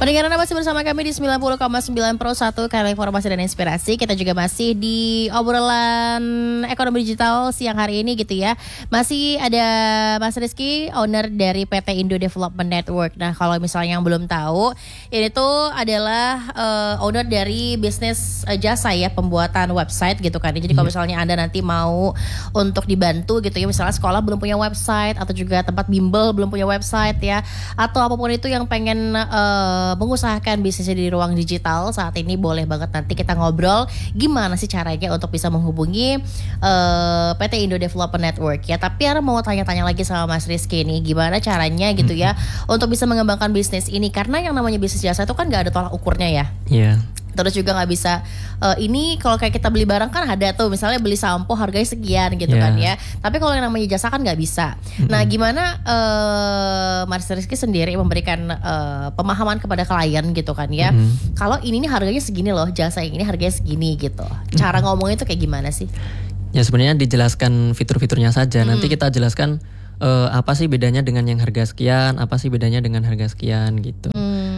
Pendengaran masih bersama kami di 90,9 Pro 1 karena informasi dan inspirasi. Kita juga masih di obrolan ekonomi digital siang hari ini gitu ya. Masih ada Mas Rizky, owner dari PT Indo Development Network. Nah, kalau misalnya yang belum tahu, ini tuh adalah owner dari bisnis jasa ya, pembuatan website gitu kan. Jadi kalau misalnya Anda nanti mau untuk dibantu gitu ya, misalnya sekolah belum punya website atau juga tempat bimbel belum punya website ya, atau apapun itu yang pengen mengusahakan bisnisnya di ruang digital saat ini, boleh banget nanti kita ngobrol gimana sih caranya untuk bisa menghubungi PT Indo Development Network ya. Tapi Ara mau tanya-tanya lagi sama Mas Rizky nih, gimana caranya gitu ya untuk bisa mengembangkan bisnis ini, karena yang namanya bisnis jasa itu kan gak ada tolak ukurnya ya. Iya. Terus juga nggak bisa ini kalau kayak kita beli barang kan ada tuh, misalnya beli sampo harganya sekian gitu kan ya. Tapi kalau yang namanya jasa kan nggak bisa. Nah, gimana Mas Rizky sendiri memberikan pemahaman kepada klien gitu kan ya. Kalau ini nih harganya segini loh, jasa yang ini harganya segini gitu. Cara ngomongnya tuh kayak gimana sih? Ya sebenarnya dijelaskan fitur-fiturnya saja. Nanti kita jelaskan apa sih bedanya dengan yang harga sekian, apa sih bedanya dengan harga sekian gitu.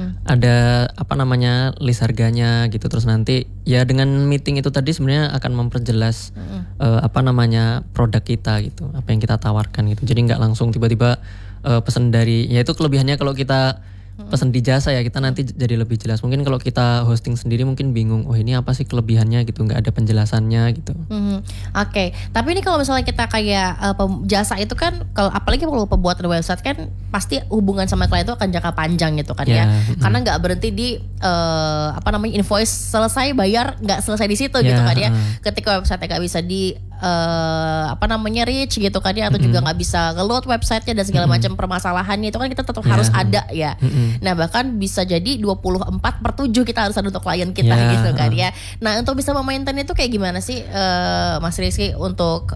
Ada apa namanya list harganya gitu. Terus nanti ya dengan meeting itu tadi sebenarnya akan memperjelas apa namanya produk kita gitu, apa yang kita tawarkan gitu. Jadi nggak langsung tiba-tiba pesan dari, ya itu kelebihannya kalau kita pesan di jasa ya, kita nanti jadi lebih jelas. Mungkin kalau kita hosting sendiri mungkin bingung, oh ini apa sih kelebihannya gitu, nggak ada penjelasannya gitu. Oke. Tapi ini kalau misalnya kita kayak jasa itu kan, kalau apalagi kalau pembuatan website kan pasti hubungan sama klien itu akan jangka panjang gitu kan ya. Karena nggak berhenti di apa namanya invoice selesai, bayar nggak selesai di situ gitu kan ya. Ketika website nggak bisa di apa namanya reach gitu kan ya, atau juga nggak bisa nge-load websitenya dan segala macam permasalahannya itu kan kita tetap harus ada ya. Nah, bahkan bisa jadi 24/7 kita harus ada untuk klien kita gitu kan ya. Nah, untuk bisa memaintain itu kayak gimana sih Mas Rizky untuk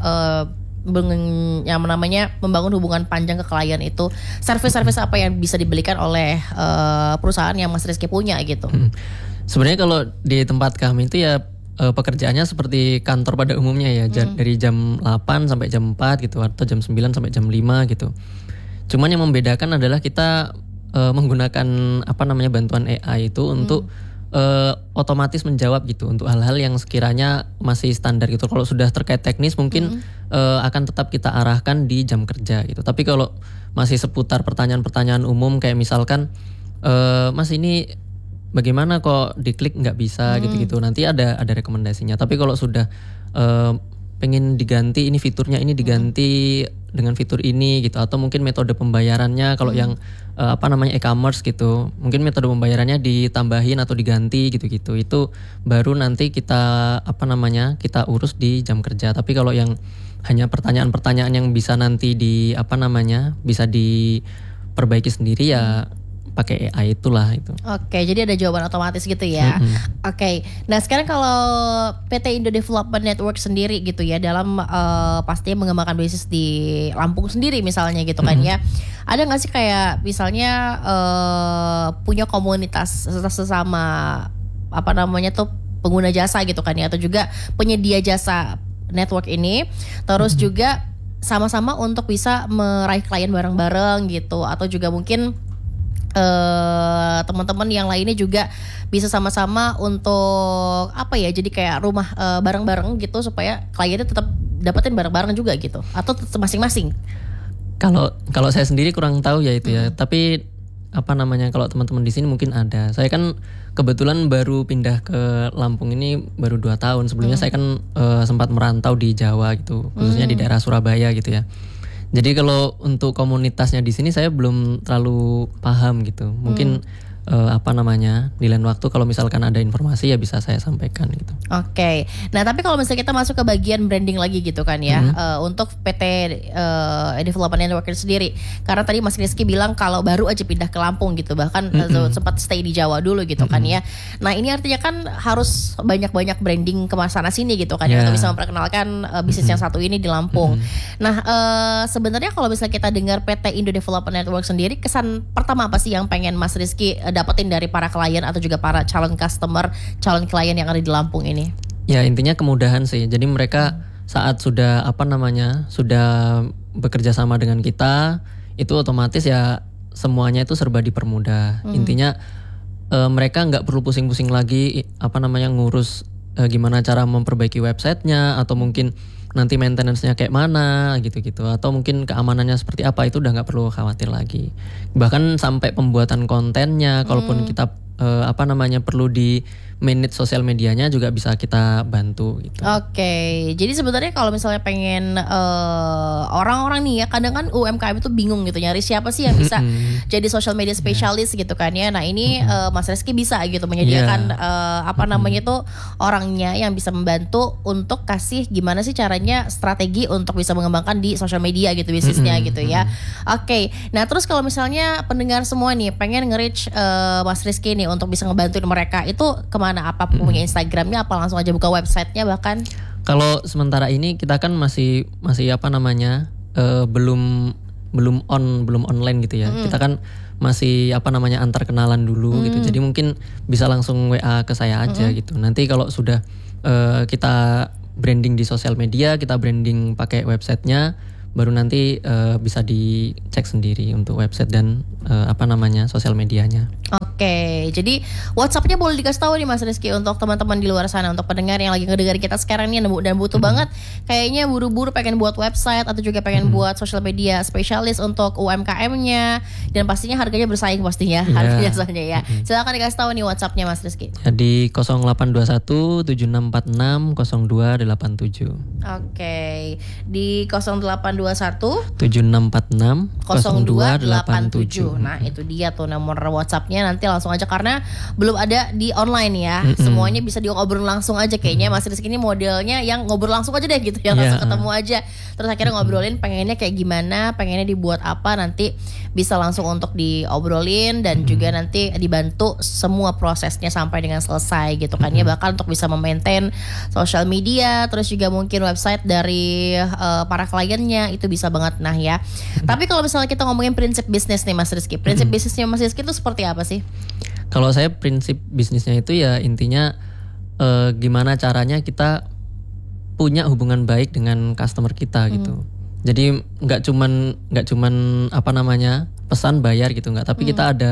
yang namanya membangun hubungan panjang ke klien itu? Service-service apa yang bisa dibelikan oleh perusahaan yang Mas Rizky punya gitu? Sebenarnya kalau di tempat kami itu ya pekerjaannya seperti kantor pada umumnya ya, dari jam 8 sampai jam 4 gitu, atau jam 9 sampai jam 5 gitu. Cuman yang membedakan adalah kita menggunakan apa namanya bantuan AI itu untuk otomatis menjawab gitu untuk hal-hal yang sekiranya masih standar gitu. Kalau sudah terkait teknis mungkin akan tetap kita arahkan di jam kerja gitu. Tapi kalau masih seputar pertanyaan-pertanyaan umum kayak misalkan Mas ini bagaimana kok diklik nggak bisa gitu-gitu, nanti ada rekomendasinya. Tapi kalau sudah pengen diganti ini fiturnya, ini diganti dengan fitur ini gitu, atau mungkin metode pembayarannya kalau yang apa namanya e-commerce gitu, mungkin metode pembayarannya ditambahin atau diganti gitu-gitu, itu baru nanti kita apa namanya kita urus di jam kerja. Tapi kalau yang hanya pertanyaan-pertanyaan yang bisa nanti di apa namanya bisa diperbaiki sendiri ya pakai AI itulah itu. Oke, jadi ada jawaban otomatis gitu ya. Oke. Nah, sekarang kalau PT Indo Development Network sendiri gitu ya, dalam pastinya mengembangkan bisnis di Lampung sendiri misalnya gitu kan ya. Ada nggak sih kayak misalnya punya komunitas sesama apa namanya tuh pengguna jasa gitu kan ya, atau juga penyedia jasa network ini, terus juga sama-sama untuk bisa meraih klien bareng-bareng gitu, atau juga mungkin teman-teman yang lainnya juga bisa sama-sama untuk apa ya, jadi kayak rumah bareng-bareng gitu supaya kliennya tetap dapetin bareng-bareng juga gitu, atau masing-masing? Kalau saya sendiri kurang tahu ya itu ya, tapi apa namanya kalau teman-teman di sini mungkin ada. Saya kan kebetulan baru pindah ke Lampung ini baru 2 tahun. Sebelumnya saya kan sempat merantau di Jawa gitu, khususnya di daerah Surabaya gitu ya. Jadi kalau untuk komunitasnya di sini saya belum terlalu paham gitu. Mungkin apa namanya di lain waktu kalau misalkan ada informasi ya bisa saya sampaikan gitu. Oke. Nah, tapi kalau misalnya kita masuk ke bagian branding lagi gitu kan ya, untuk PT Development Network sendiri. Karena tadi Mas Rizky bilang kalau baru aja pindah ke Lampung gitu, bahkan sempat stay di Jawa dulu gitu kan ya. Nah, ini artinya kan harus banyak-banyak branding ke sana sini gitu kan ya, untuk bisa memperkenalkan bisnis yang satu ini di Lampung. Nah, sebenarnya kalau misalnya kita dengar PT Indo Development Network sendiri, kesan pertama apa sih yang pengen Mas Rizky dapetin dari para klien atau juga para calon customer, calon klien yang ada di Lampung ini? Ya, intinya kemudahan sih. Jadi mereka saat sudah apa namanya sudah bekerja sama dengan kita, itu otomatis ya semuanya itu serba dipermudah. Intinya mereka nggak perlu pusing-pusing lagi ngurus gimana cara memperbaiki websitenya, atau mungkin nanti maintenance-nya kayak mana gitu-gitu, atau mungkin keamanannya seperti apa, itu udah nggak perlu khawatir lagi. Bahkan sampai pembuatan kontennya, kalaupun kita perlu di manage sosial medianya juga bisa kita bantu gitu. Oke, jadi sebenarnya kalau misalnya pengen orang-orang nih ya, kadang kan UMKM itu bingung gitu nyari siapa sih yang bisa jadi social media specialist gitu kan ya. Nah ini Mas Rizky bisa gitu menyediakan itu orangnya yang bisa membantu untuk kasih gimana sih caranya strategi untuk bisa mengembangkan di social media gitu bisnisnya gitu ya. Oke, nah terus kalau misalnya pendengar semua nih pengen nge-reach Mas Rizky nih untuk bisa ngebantuin mereka, itu kemana? Apa punya Instagramnya, apa langsung aja buka websitenya bahkan? Kalau sementara ini kita kan masih belum online gitu ya. Kita kan masih antar kenalan dulu gitu. Jadi mungkin bisa langsung WA ke saya aja gitu. Nanti kalau sudah kita branding di sosial media, kita branding pakai websitenya, baru nanti bisa dicek sendiri untuk website dan sosial medianya. Oke, jadi WhatsApp-nya boleh dikasih tahu nih Mas Rizky untuk teman-teman di luar sana, untuk pendengar yang lagi ngedengerin kita sekarang nih dan butuh banget kayaknya buru-buru pengen buat website atau juga pengen buat social media spesialis untuk UMKM-nya, dan pastinya harganya bersaing pastinya harganya soalnya ya. Silakan dikasih tahu nih WhatsApp-nya Mas Rizky. Jadi 0821 7646 0287. Oke, di 0821 7646 0287. Nah itu dia tuh nomor WhatsApp-nya, nanti langsung aja karena belum ada di online ya. Semuanya bisa diobrol langsung aja kayaknya. Mas Rizky ini modelnya yang ngobrol langsung aja deh gitu ya, langsung ketemu aja. Terus akhirnya ngobrolin pengennya kayak gimana, pengennya dibuat apa, nanti bisa langsung untuk diobrolin dan juga nanti dibantu semua prosesnya sampai dengan selesai gitu kan ya. Bahkan untuk bisa memaintain social media, terus juga mungkin website dari para kliennya, itu bisa banget nah ya. Tapi kalau misalnya kita ngomongin prinsip bisnis nih Mas Rizky, prinsip bisnisnya Mas Rizky itu seperti apa sih? Kalau saya prinsip bisnisnya itu ya intinya gimana caranya kita punya hubungan baik dengan customer kita gitu. Jadi nggak cuman pesan bayar gitu nggak, tapi kita ada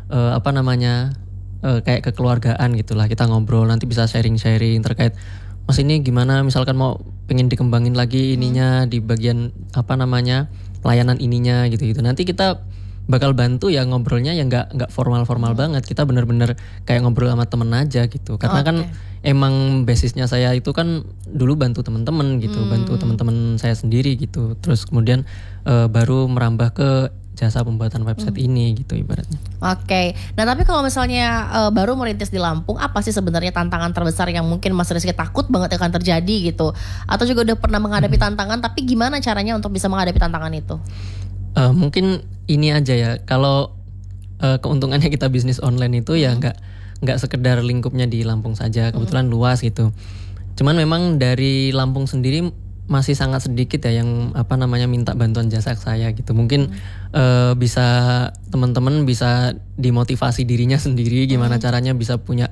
kayak kekeluargaan gitulah. Kita ngobrol, nanti bisa sharing terkait Mas ini gimana, misalkan mau pengen dikembangin lagi ininya di bagian pelayanan ininya gitu. Nanti kita bakal bantu ya, ngobrolnya ya nggak formal banget. Kita bener-bener kayak ngobrol sama temen aja gitu. Karena kan emang basisnya saya itu kan dulu bantu teman-teman gitu, bantu teman-teman saya sendiri gitu. Terus kemudian baru merambah ke jasa pembuatan website ini gitu ibaratnya. Oke. Nah tapi kalau misalnya baru merintis di Lampung, apa sih sebenarnya tantangan terbesar yang mungkin Mas Rizky takut banget akan terjadi gitu? Atau juga udah pernah menghadapi tantangan, tapi gimana caranya untuk bisa menghadapi tantangan itu? Mungkin ini aja ya, kalau keuntungannya kita bisnis online itu ya nggak sekedar lingkupnya di Lampung saja, kebetulan luas gitu. Cuman memang dari Lampung sendiri masih sangat sedikit ya yang minta bantuan jasa saya gitu. Mungkin bisa teman-teman bisa dimotivasi dirinya sendiri gimana caranya bisa punya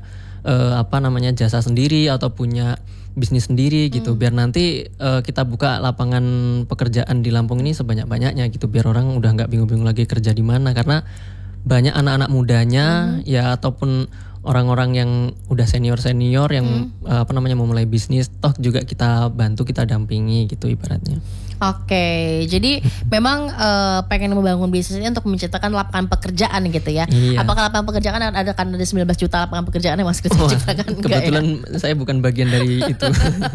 jasa sendiri atau punya bisnis sendiri gitu, biar nanti kita buka lapangan pekerjaan di Lampung ini sebanyak-banyaknya gitu, biar orang udah nggak bingung-bingung lagi kerja di mana, karena banyak anak-anak mudanya ya ataupun orang-orang yang udah senior yang mau mulai bisnis, toh juga kita bantu, kita dampingi gitu ibaratnya. Oke, jadi memang pengen membangun bisnisnya untuk menciptakan lapangan pekerjaan gitu ya. Iya. Apakah lapangan pekerjaan ada 19 juta lapangan pekerjaan yang Mas Rizky ciptakan? Kebetulan saya bukan bagian dari itu.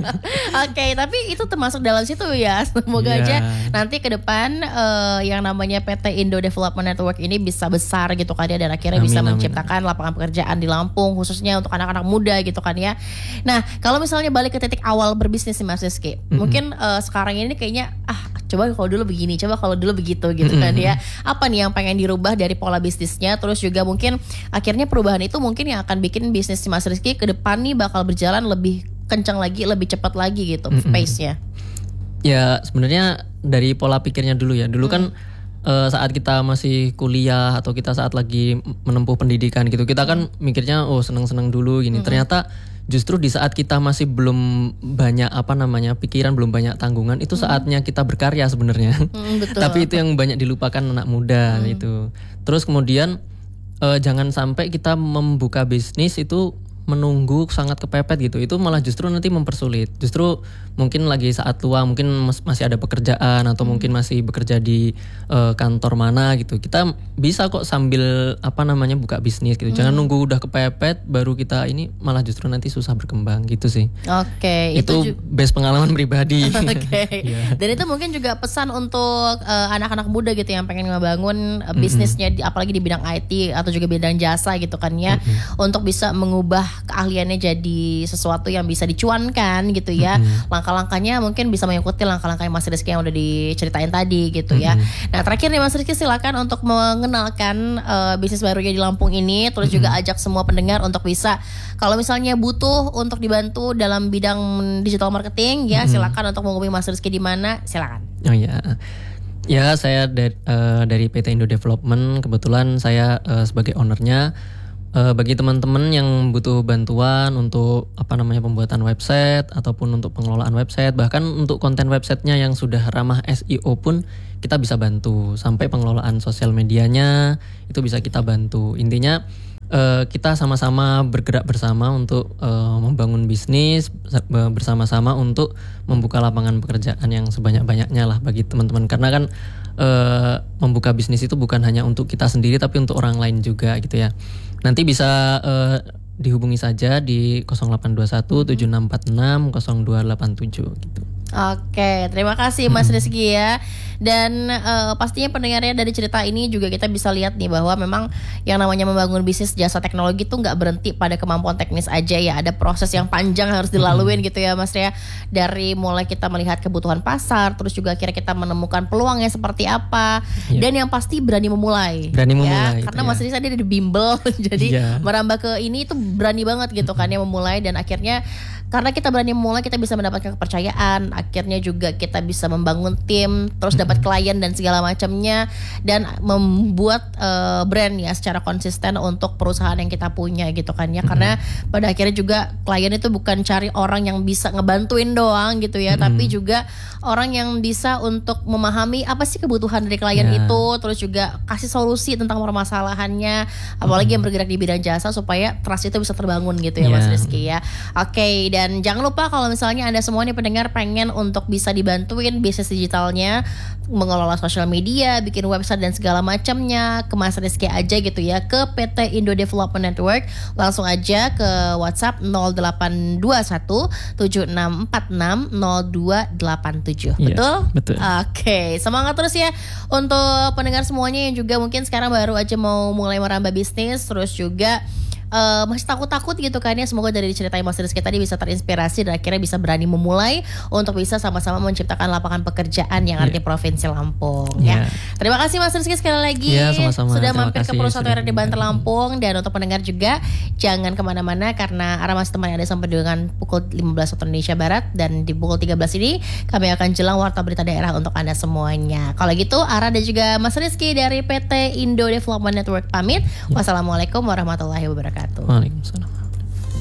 Oke, tapi itu termasuk dalam situ ya. Semoga aja nanti ke depan yang namanya PT Indo Development Network ini bisa besar gitu kan ya, dan akhirnya bisa menciptakan lapangan pekerjaan di Lampung khususnya untuk anak-anak muda gitu kan ya. Nah, kalau misalnya balik ke titik awal berbisnis nih Mas Rizky, mungkin sekarang ini kayaknya coba kalau dulu begini, coba kalau dulu begitu gitu kan ya. Apa nih yang pengen dirubah dari pola bisnisnya, terus juga mungkin akhirnya perubahan itu mungkin yang akan bikin bisnis Mas Rizky ke depan nih bakal berjalan lebih kencang lagi, lebih cepat lagi gitu pace-nya. Ya sebenarnya dari pola pikirnya dulu ya. Dulu kan saat kita masih kuliah atau kita saat lagi menempuh pendidikan gitu, kita kan mikirnya seneng-seneng dulu gini. Ternyata justru di saat kita masih belum banyak pikiran, belum banyak tanggungan, itu saatnya kita berkarya sebenarnya. Tapi itu yang banyak dilupakan anak muda gitu. Terus kemudian jangan sampai kita membuka bisnis itu menunggu sangat kepepet gitu. Itu malah justru nanti mempersulit. Justru mungkin lagi saat luang, mungkin masih ada pekerjaan atau mungkin masih bekerja di kantor mana gitu. Kita bisa kok sambil buka bisnis gitu. Jangan nunggu udah kepepet baru kita ini, malah justru nanti susah berkembang gitu sih. Oke, itu base pengalaman pribadi. Oke. Dan itu mungkin juga pesan untuk anak-anak muda gitu yang pengen ngebangun bisnisnya apalagi di bidang IT atau juga bidang jasa gitu kan ya. Untuk bisa mengubah keahliannya jadi sesuatu yang bisa dicuankan gitu ya. Langkah-langkahnya mungkin bisa mengikuti langkah-langkah Mas Rizky yang udah diceritain tadi gitu ya. Nah, terakhir nih Mas Rizky, silakan untuk mengenalkan bisnis barunya di Lampung ini, terus juga ajak semua pendengar untuk bisa kalau misalnya butuh untuk dibantu dalam bidang digital marketing ya, silakan untuk menghubungi Mas Rizky di mana, silakan. Oh ya. Ya, saya dari PT Indo Development, kebetulan saya sebagai ownernya. Bagi teman-teman yang butuh bantuan untuk pembuatan website ataupun untuk pengelolaan website, bahkan untuk konten websitenya yang sudah ramah SEO pun kita bisa bantu, sampai pengelolaan sosial medianya itu bisa kita bantu. Intinya kita sama-sama bergerak bersama untuk membangun bisnis bersama-sama untuk membuka lapangan pekerjaan yang sebanyak-banyaknya lah bagi teman-teman, karena kan membuka bisnis itu bukan hanya untuk kita sendiri tapi untuk orang lain juga gitu ya. Nanti bisa dihubungi saja di 0821 7646 0287 gitu. Oke, terima kasih Mas Rizky ya. Dan pastinya pendengarnya dari cerita ini juga kita bisa lihat nih bahwa memang yang namanya membangun bisnis jasa teknologi itu nggak berhenti pada kemampuan teknis aja ya. Ada proses yang panjang harus dilaluin gitu ya Mas ya. Dari mulai kita melihat kebutuhan pasar, terus juga akhirnya kita menemukan peluangnya seperti apa, dan yang pasti berani memulai. Karena Mas Rizky tadi ada di bimbel, jadi merambah ke ini itu berani banget gitu kan ya, memulai. Dan akhirnya karena kita berani memulai, kita bisa mendapatkan kepercayaan, akhirnya juga kita bisa membangun tim, terus dapat klien dan segala macamnya, dan membuat brand ya secara konsisten untuk perusahaan yang kita punya gitu kan ya. Karena pada akhirnya juga klien itu bukan cari orang yang bisa ngebantuin doang gitu ya, tapi juga orang yang bisa untuk memahami apa sih kebutuhan dari klien itu, terus juga kasih solusi tentang permasalahannya, apalagi yang bergerak di bidang jasa, supaya trust itu bisa terbangun gitu ya Mas Rizky ya. Oke, dan jangan lupa kalau misalnya Anda semua nih pendengar pengen untuk bisa dibantuin bisnis digitalnya, mengelola sosial media, bikin website dan segala macamnya, ke Mas Rizky aja gitu ya, ke PT Indo Development Network. Langsung aja ke WhatsApp 0821 7646 0287. Betul? Oke, semangat terus ya untuk pendengar semuanya yang juga mungkin sekarang baru aja mau mulai merambah bisnis, terus juga masih takut-takut gitu kan ya. Semoga dari cerita Mas Rizky tadi bisa terinspirasi dan akhirnya bisa berani memulai untuk bisa sama-sama menciptakan lapangan pekerjaan yang ada di Provinsi Lampung ya. Terima kasih Mas Rizky sekali lagi sama-sama. Sudah mampir ke perusahaan yang di Banten Lampung. Dan untuk pendengar juga jangan kemana-mana, karena Ara masih temani Anda sampai dengan pukul 15 waktu Indonesia Barat, dan di pukul 13 ini kami akan jelang warta berita daerah untuk Anda semuanya. Kalau gitu Ara dan juga Mas Rizky dari PT Indo Development Network pamit. Wassalamualaikum warahmatullahi wabarakatuh. Waalaikumsalam.